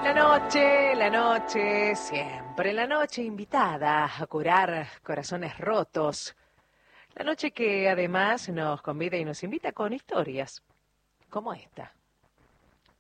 La noche, siempre la noche invitada a curar corazones rotos. La noche que además nos convida y nos invita con historias como esta.